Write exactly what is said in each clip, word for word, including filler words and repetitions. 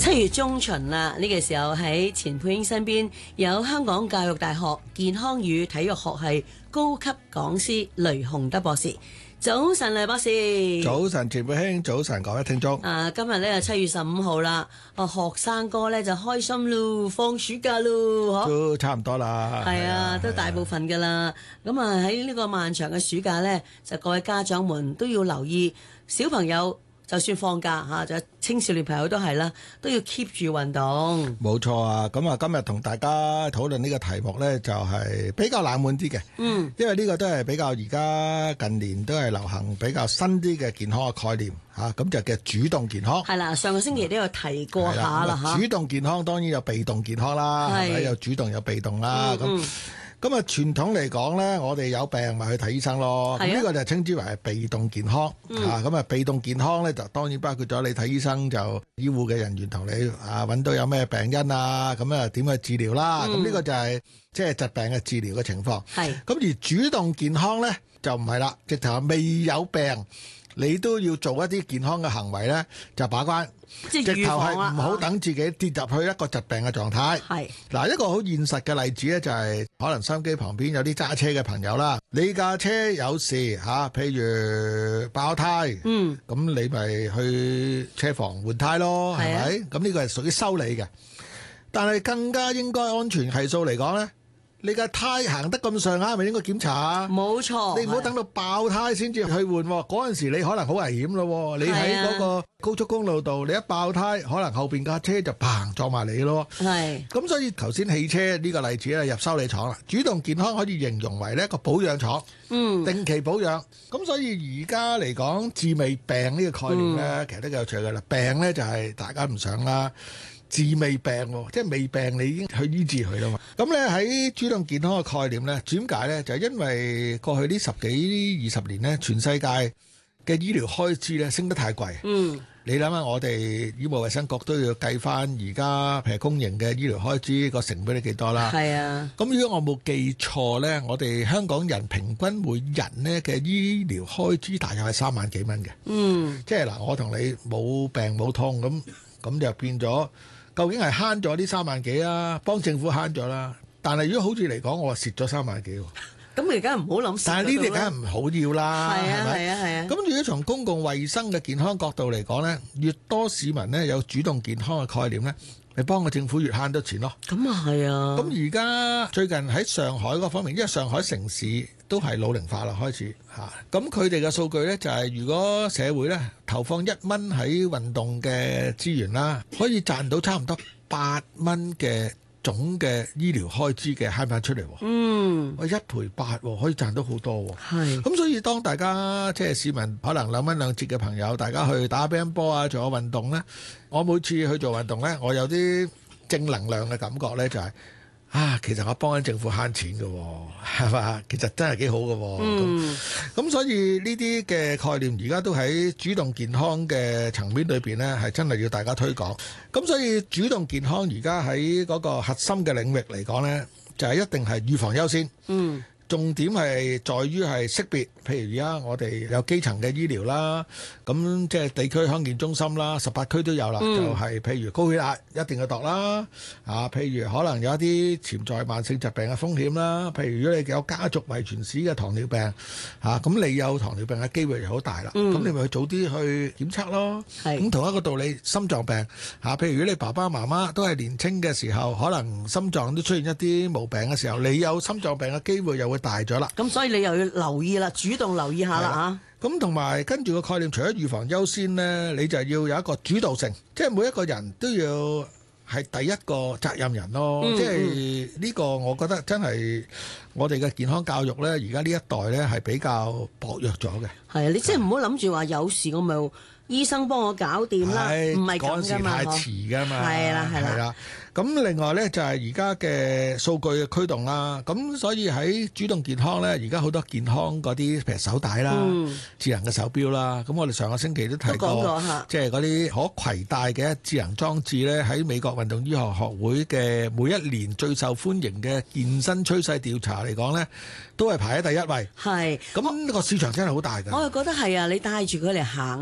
七月中旬啦，呢個時候喺錢佩英身邊有香港教育大學健康與體育學系高級講師雷雄德博士。早晨，雷博士。 早晨，錢佩英。早晨，各位聽眾。 啊，今日咧就七月十五號啦，啊，學生哥咧就開心咯，放暑假咯， 都差唔多啦。 係啊，都大部分噶啦。咁啊喺呢個漫長嘅暑假咧，就各位家長們都要留意小朋友。就算放假嚇，就青少年朋友都係啦，都要 keep 住運動。 冇錯啊！咁啊，今日同大家討論呢個題目呢，就係比較冷門啲嘅。嗯，因為呢個都係比較而家近年都係流行比較新啲嘅健康嘅概念嚇，咁就叫主動健康。 係啦，上個星期都有提過下啦嚇。 主動健康當然有被動健康啦，係咪？有主動有被動啦咁。咁啊，傳統嚟講咧，我哋有病咪去睇醫生咯。咁呢、啊、個就稱之為係被動健康、嗯、啊。咁啊，被動健康咧就當然包括咗你睇醫生，就醫護嘅人員同你啊揾到有咩病因啊，咁啊點去治療啦。咁呢、嗯、個就係即係疾病嘅治療嘅情況。係。咁而主動健康咧就唔係啦，直頭未有病，你都要做一啲健康嘅行為咧，就把關。即係直頭係唔好等自己跌入去一個疾病嘅狀態。係嗱，一個好現實嘅例子咧，就係可能收音機旁邊有啲揸車嘅朋友啦。你架車有事嚇、啊，譬如爆胎，嗯，咁你咪去車房換胎咯，係咪？咁呢個係屬於修理嘅。但係更加應該安全係數嚟講咧，你架胎行得咁上下，係咪應該檢查啊？冇錯，你唔好等到爆胎先至去換喎。嗰陣時你可能好危險咯。你喺嗰個高速公路度，你一爆胎，可能後邊架車就砰撞埋你咯。係。咁所以頭先汽車呢個例子咧，入修理廠啦。主動健康可以形容為呢一個保養廠，嗯，定期保養。咁所以而家嚟講治未病呢個概念咧，嗯、其實都幾有趣㗎啦。病咧就係大家唔想啦。治未病喎，即係未病你已經去醫治佢啦嘛。咁咧喺主動健康嘅概念咧，點解咧？就係因為過去呢十幾二十年咧，全世界嘅醫療開支咧升得太貴。嗯，你諗下，我哋醫務衛生局都要計翻而家譬如公營嘅醫療開支個成本係幾多啦？係啊。咁如果我冇記錯咧，我哋香港人平均每人咧嘅醫療開支大約係三萬幾蚊嘅。嗯，即係嗱，我同你冇病冇痛咁，咁就變咗。究竟係慳咗呢三萬幾啊？幫政府慳咗啦，但係如果好似嚟講，我話蝕咗三萬幾喎。咁你而家唔好諗蝕。但係呢啲梗係唔好要啦，係咪？係啊係啊。咁如果從公共衛生嘅健康角度嚟講咧，越多市民咧有主動健康嘅概念咧，你幫個政府越慳得錢咯。咁啊係啊。咁而家最近喺上海嗰方面，因為上海城市都係老齡化啦，開始嚇。咁佢哋嘅數據咧就係、是，如果社會咧投放一蚊喺運動嘅資源啦，可以賺到差唔多八蚊嘅總嘅醫療開支嘅慳翻出嚟。嗯，我一賠八，可以賺到好多。係。咁所以當大家即係市民可能兩蚊兩折嘅朋友，大家去打乒乓波啊，做下運動咧，我每次去做運動咧，我有啲正能量嘅感覺咧，就係、是。啊，其實我幫緊政府慳錢嘅，係嘛？其實真係幾好嘅。咁咁、嗯、所以呢啲嘅概念而家都喺主動健康嘅層面裏邊呢，係真係要大家推廣。咁所以主動健康而家喺嗰個核心嘅領域嚟講呢，就係、是、一定係預防優先。嗯。重點係在於係識別，譬如而家我哋有基層嘅醫療啦，咁即係地區康健中心啦，十八區都有啦，嗯、就係譬如高血壓一定要度啦，啊，譬如可能有一啲潛在慢性疾病嘅風險啦，譬如如果你有家族遺傳史嘅糖尿病，嚇咁你有糖尿病嘅機會就好大啦，咁、嗯、你咪去早啲去檢測咯。咁同一個道理，心臟病嚇，譬如如果你爸爸媽媽都係年青嘅時候，可能心臟都出現一啲毛病嘅時候，你有心臟病嘅機會又會大咗啦，咁所以你又要留意啦，主動留意下啦嚇。咁同埋跟住個概念，除咗預防優先呢，你就要有一個主導性，即係每一個人都要係第一個責任人咯。嗯、即係呢個，我覺得真係我哋嘅健康教育呢，而家呢一代呢係比較薄弱咗嘅。係啊，你即係唔好諗住話有事我咪醫生幫我搞掂啦，唔係咁噶嘛，太遲㗎嘛。係啦，係啦。咁另外咧就係而家嘅數據嘅驅動啦，咁所以喺主動健康咧，而家好多健康嗰啲譬如手帶啦、嗯、智能嘅手錶啦，咁我哋上個星期都提過，即係嗰啲可攜帶嘅智能裝置咧，喺美國運動醫學學會嘅每一年最受歡迎嘅健身趨勢調查嚟講咧，都係排喺第一位。係，咁個市場真係好大㗎。我係覺得係啊，你帶住佢嚟行咧，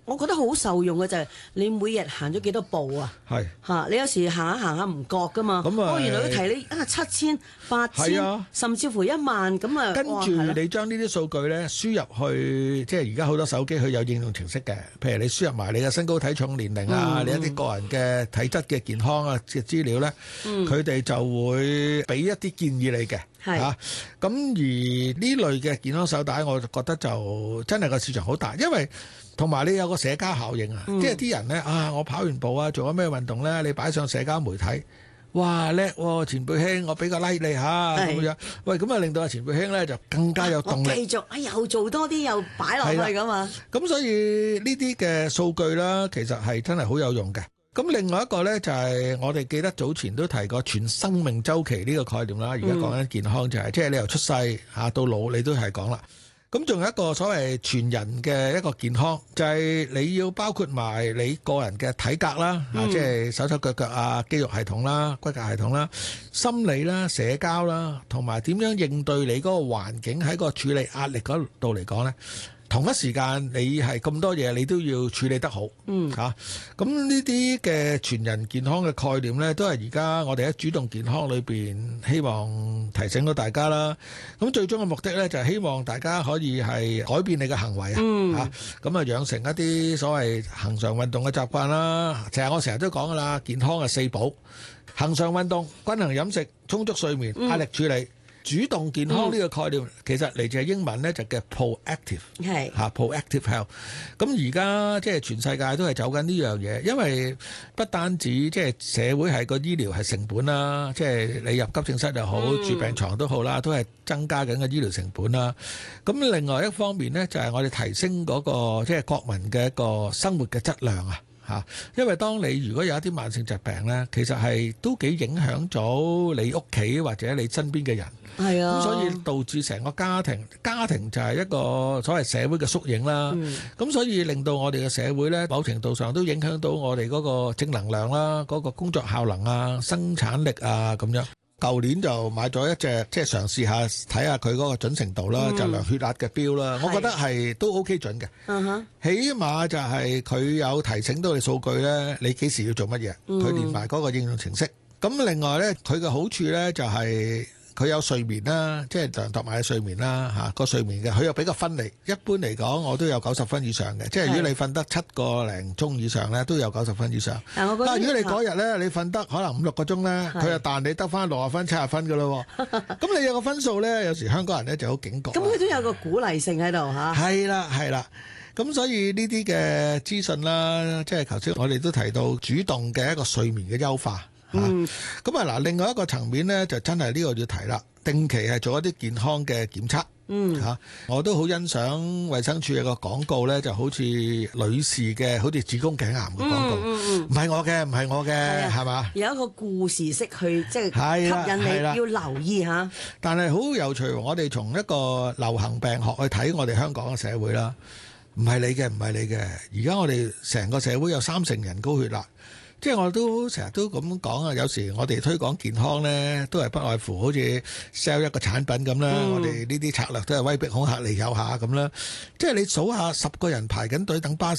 我覺得好受用嘅就係你每日行咗幾多步啊？ 係嚇，你有時行下行下唔覺噶嘛。 咁啊哦，原來佢提你啊七千、八係千啊， 甚至乎一萬咁啊。 跟住你將呢啲數據咧輸入去，即係而家好多手機佢有應用程式嘅，譬如你輸入埋你嘅身高體重、年齡啊， 嗯你一啲個人嘅體質嘅健康啊嘅資料咧，佢哋、嗯、就會俾一啲建議你嘅。係啊，咁而呢類嘅健康手帶，我覺得就真係個市場好大，因為同埋你有個社交效應啊，嗯、即係啲人咧啊，我跑完步啊，做咗咩運動咧，你擺上社交媒體，哇叻喎，前輩兄，我俾個 like 你嚇咁樣，喂咁啊令到阿前輩兄咧就更加有動力，啊、我繼續啊又做多啲又擺落去咁嘛。咁所以呢啲嘅數據啦，其實係真係好有用嘅。咁另外一個咧就係我哋記得早前都提過全生命週期呢個概念啦，而家講緊健康就係、是嗯、即係你由出世嚇到老你都係講啦。咁仲有一個所謂全人嘅一個健康，就係、是、你要包括埋你個人嘅體格啦，嗯、即係手手腳腳啊、肌肉系統啦、骨骼系統啦、心理啦、社交啦，同埋點樣應對你嗰個環境喺個處理壓力嗰度嚟講咧。同一時間你係咁多嘢，你都要處理得好，嗯嚇。咁呢啲嘅全人健康嘅概念呢，都係而家我哋喺主動健康裏邊希望提醒到大家啦。咁最終嘅目的呢，就係希望大家可以係改變你嘅行為、嗯、啊嚇。咁啊養成一啲所謂恆常運動嘅習慣啦。其實我成日都講噶啦，健康嘅四寶：恆常運動、均衡飲食、充足睡眠、壓力處理。嗯主動健康呢個概念、嗯、其實嚟自英文咧就叫 proactive 係嚇 proactive health。咁而家即係全世界都係走緊呢樣嘢，因為不單止即係社會係個醫療係成本啦，即係你入急症室又好、嗯、住病床都好啦，都係增加緊嘅醫療成本啦。咁另外一方面咧就係我哋提升嗰個即係國民嘅一個生活嘅質量啊。嚇，因為當你如果有一啲慢性疾病咧，其實係都幾影響咗你屋企或者你身邊嘅人。係啊，咁所以導致成個家庭，家庭就係一個所謂社會嘅縮影啦。咁、嗯、所以令到我哋嘅社會咧，某程度上都影響到我哋嗰個正能量啦，嗰、嗰個工作效能啊、生產力啊咁樣。舊年就買咗一隻，即係嘗試下睇下佢嗰個準程度啦，嗯、就量血壓嘅錶啦。我覺得係都 OK 準嘅。嗯哼，起碼就係佢有提醒到你數據咧，你幾時要做乜嘢，佢連埋嗰個應用程式。咁另外咧，佢嘅好處咧就係、是。佢有睡眠啦，即係量度埋嘅睡眠啦嚇，個睡眠嘅佢又比較分離。一般嚟講，我都有九十分以上嘅，即係如果你瞓得七個零鐘以上咧，都有九十分以上。但係如果你嗰日咧，你瞓得可能五六個鐘咧，佢就彈你得翻六十分、七十分嘅咯。咁你有個分數咧，有時香港人咧就好警覺。咁佢都有個鼓勵性喺度嚇。係啦，係啦。咁所以呢啲嘅資訊啦，即係頭先我哋都提到主動嘅一個睡眠嘅優化。嗯，咁啊嗱，另外一個層面咧，就真係呢個要提啦。定期係做一啲健康嘅檢測。嗯，嚇、啊，我都好欣賞衛生署有個廣告咧，就好似女士嘅，好似子宮頸癌嘅廣告。嗯嗯唔係我嘅，唔係我嘅，係嘛、啊？吧有一個故事式去即係吸引你，要留意下。但係好有趣，我哋從一個流行病學去睇我哋香港嘅社會啦，唔係你嘅，唔係你嘅。而家我哋成個社會有三成人高血壓。即係我都成日都咁講啊！有時我哋推廣健康咧，都係不外乎好似 sell 一個產品咁啦。嗯、我哋呢啲策略都係威逼恐嚇利誘下咁啦。即係你數下十個人排緊隊等巴士。